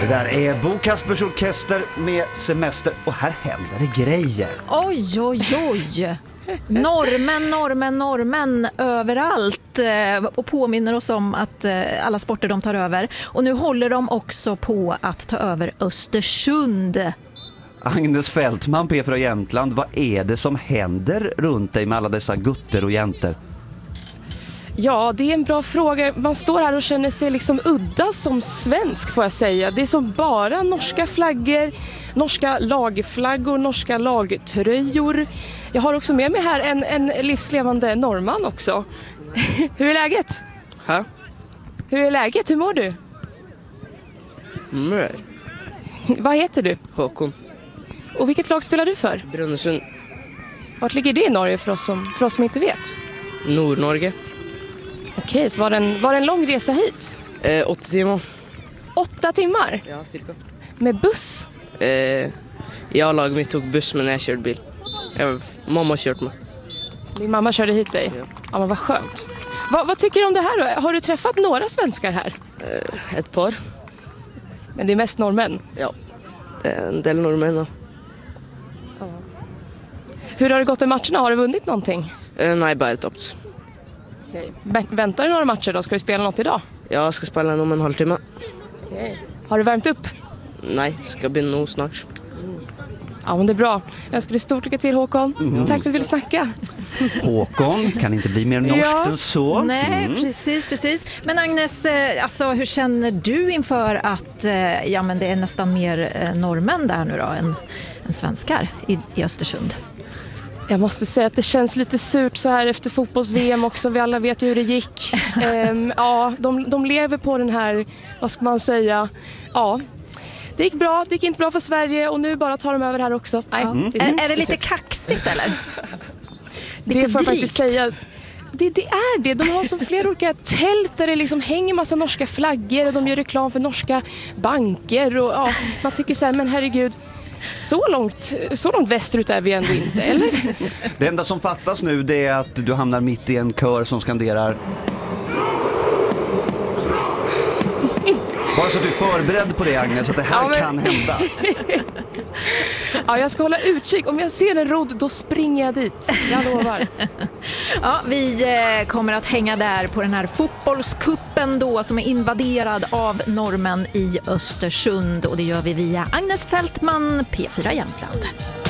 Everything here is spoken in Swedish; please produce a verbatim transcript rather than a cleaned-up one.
där är Bo Kaspers Orkester med Semester och här händer det grejer. Oj, oj, oj. Normen, normen, normen överallt och påminner oss om att alla sporter de tar över. Och nu håller de också på att ta över Östersund. Agnes Fältman, P fyra Jämtland, vad är det som händer runt dig med alla dessa gutter och jäntor? Ja, det är en bra fråga. Man står här och känner sig liksom udda som svensk, får jag säga. Det är som bara norska flaggor, norska lagflaggor, norska lagtröjor. Jag har också med mig här en, en livslevande norrman också. Hur är läget? Ha? Hur är läget? Hur mår du? Mm. Vad heter du? Håkon. Och vilket lag spelar du för? Brunnesund. Vart ligger det i Norge för oss som, för oss som inte vet? Nordnorge. Okej, så var det en, var det en lång resa hit? Eh, åtta timmar. Åtta timmar? Ja, cirka. Med buss? Eh, jag och laget mitt tog buss, men jag körde bil. Jag, mamma har kört mig. Din mamma körde hit dig? Ja. Ja, men vad skönt. Va, vad tycker du om det här då? Har du träffat några svenskar här? Eh, ett par. Men det är mest norrmän. Ja, det är en del norrmän. Ja. Hur har det gått i matcherna? Har du vunnit någonting? Eh, nej, bara tops. Okay. Väntar du några matcher då? Ska du spela något idag? Jag ska spela om en halvtimme. Okay. Har du värmt upp? Nej, ska bli nog snart. Ja, men det är bra. Jag önskar dig stort lycka till, Håkon. Mm. Tack för att du ville snacka. Håkon, kan inte bli mer norskt ja. än så. Nej, mm. precis, precis. Men Agnes, alltså, hur känner du inför att ja, men det är nästan mer norrmän där nu då än, än svenskar i, i Östersund? Jag måste säga att det känns lite surt så här efter fotbolls-V M också. Vi alla vet ju hur det gick. ehm, ja, de, de lever på den här, vad ska man säga, ja. Det gick bra, det gick inte bra för Sverige och nu bara tar de över här också. Nej, mm. det är, är, är det lite kaxigt eller? Lite det får jag faktiskt säga. Det, det är det. De har som flera olika tält där det liksom hänger massa norska flaggor och de gör reklam för norska banker. Och, ja, man tycker så här, men herregud, så långt, så långt västerut är vi ändå inte, eller? Det enda som fattas nu det är att du hamnar mitt i en kör som skanderar. Bara så att du är förberedd på det, Agnes, att det här ja, men... kan hända. Ja, jag ska hålla utkik. Om jag ser en rodd, då springer jag dit. Jag lovar. Ja, vi kommer att hänga där på den här fotbollskuppen då som är invaderad av normen i Östersund. Och det gör vi via Agnes Fältman, P fyra Jämtland.